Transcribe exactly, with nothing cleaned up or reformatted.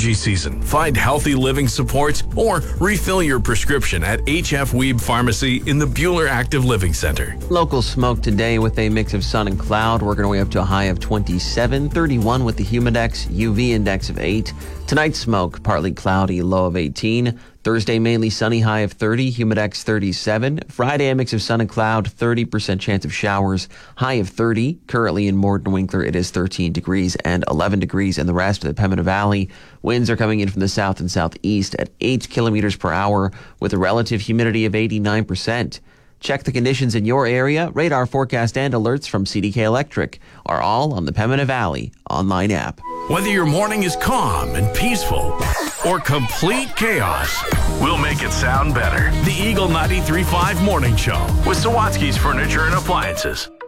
allergy season. Find healthy living supports or refill your prescription at H F Weeb Pharmacy in the Bueller Active Living Center. Local smoke today with a mix of sun and cloud, working our way up to a high of twenty-seven, thirty-one with the humidex, U V index of eight. Tonight smoke, partly cloudy, low of eighteen. Thursday, mainly sunny, high of thirty, humidex thirty-seven. Friday, a mix of sun and cloud, thirty percent chance of showers, high of thirty. Currently in Morden Winkler, it is thirteen degrees and eleven degrees in the rest of the Pembina Valley. Winds are coming in from the south and southeast at eight kilometers per hour with a relative humidity of eighty-nine percent. Check the conditions in your area. Radar forecast and alerts from C D K Electric are all on the Pembina Valley online app. Whether your morning is calm and peaceful or complete chaos, we'll make it sound better. The Eagle ninety-three point five Morning Show with Sawatsky's Furniture and Appliances.